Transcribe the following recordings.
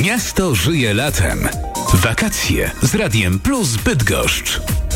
Miasto żyje latem. Wakacje z Radiem Plus Bydgoszcz.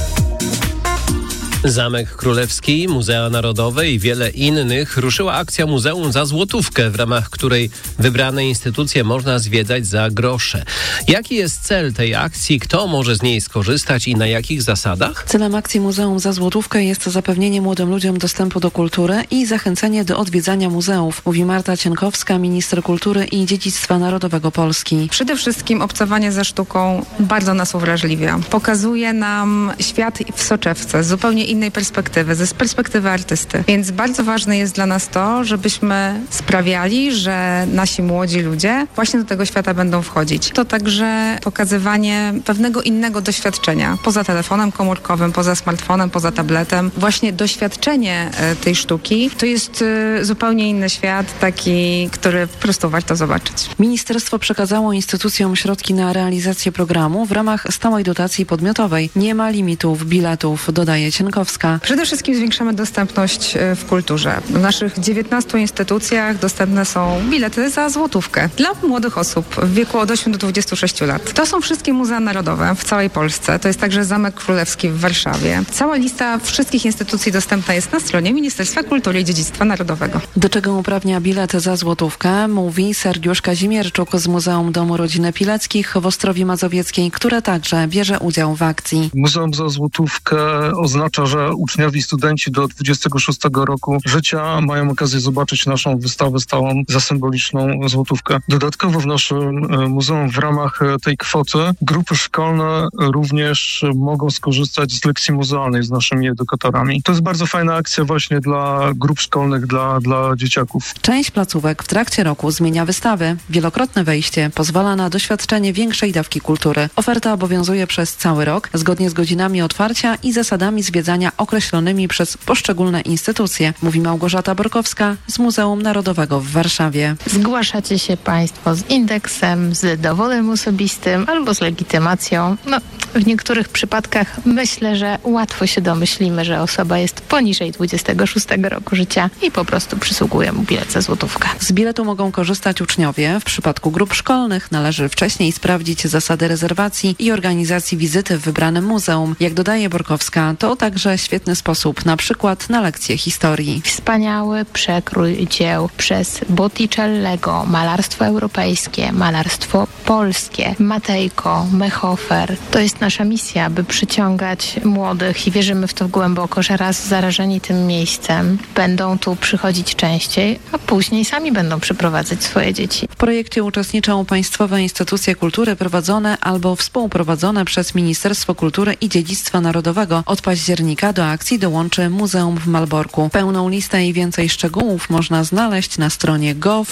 Zamek Królewski, Muzea Narodowe i wiele innych ruszyła akcja Muzeum za złotówkę, w ramach której wybrane instytucje można zwiedzać za grosze. Jaki jest cel tej akcji? Kto może z niej skorzystać i na jakich zasadach? Celem akcji Muzeum za złotówkę jest zapewnienie młodym ludziom dostępu do kultury i zachęcenie do odwiedzania muzeów, mówi Marta Cienkowska, minister kultury i dziedzictwa narodowego Polski. Przede wszystkim obcowanie ze sztuką bardzo nas uwrażliwia. Pokazuje nam świat w soczewce, z zupełnie innej perspektywy, z perspektywy artysty. Więc bardzo ważne jest dla nas to, żebyśmy sprawiali, że nasi młodzi ludzie właśnie do tego świata będą wchodzić. To także pokazywanie pewnego innego doświadczenia. Poza telefonem komórkowym, poza smartfonem, poza tabletem. Właśnie doświadczenie tej sztuki to jest zupełnie inny świat, taki, który po prostu warto zobaczyć. Ministerstwo przekazało instytucjom środki na realizację programu w ramach stałej dotacji podmiotowej. Nie ma limitów biletów, dodaje Cienkowska. Przede wszystkim zwiększamy dostępność w kulturze. W naszych 19 instytucjach dostępne są bilety za złotówkę dla młodych osób w wieku od 8 do 26 lat. To są wszystkie muzea narodowe w całej Polsce. To jest także Zamek Królewski w Warszawie. Cała lista wszystkich instytucji dostępna jest na stronie Ministerstwa Kultury i Dziedzictwa Narodowego. Do czego uprawnia bilet za złotówkę, mówi Sergiusz Kazimierczuk z Muzeum Domu Rodziny Pileckich w Ostrowi Mazowieckiej, które także bierze udział w akcji. Muzeum za złotówkę oznacza, że uczniowie i studenci do 26 roku życia mają okazję zobaczyć naszą wystawę stałą za symboliczną złotówkę. Dodatkowo w naszym muzeum w ramach tej kwoty grupy szkolne również mogą skorzystać z lekcji muzealnej z naszymi edukatorami. To jest bardzo fajna akcja właśnie dla grup szkolnych, dla dzieciaków. Część placówek w trakcie roku zmienia wystawy. Wielokrotne wejście pozwala na doświadczenie większej dawki kultury. Oferta obowiązuje przez cały rok, zgodnie z godzinami otwarcia i zasadami zwiedzania określonymi przez poszczególne instytucje, mówi Małgorzata Borkowska z Muzeum Narodowego w Warszawie. Zgłaszacie się Państwo z indeksem, z dowodem osobistym albo z legitymacją. W niektórych przypadkach myślę, że łatwo się domyślimy, że osoba jest poniżej 26 roku życia i po prostu przysługuje mu bilet za złotówkę. Z biletu mogą korzystać uczniowie. W przypadku grup szkolnych należy wcześniej sprawdzić zasady rezerwacji i organizacji wizyty w wybranym muzeum. Jak dodaje Borkowska, to także świetny sposób, na przykład na lekcje historii. Wspaniały przekrój dzieł przez Botticellego, malarstwo europejskie, malarstwo polskie, Matejko, Mehofer. To jest nasza misja, by przyciągać młodych i wierzymy w to głęboko, że raz zarażeni tym miejscem będą tu przychodzić częściej, a później sami będą przyprowadzać swoje dzieci. W projekcie uczestniczą państwowe instytucje kultury prowadzone albo współprowadzone przez Ministerstwo Kultury i Dziedzictwa Narodowego. Od października do akcji dołączy Muzeum w Malborku. Pełną listę i więcej szczegółów można znaleźć na stronie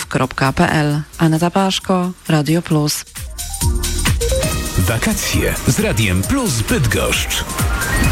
gov.pl. Aneta Paszko, Radio Plus. Wakacje z Radiem Plus Bydgoszcz.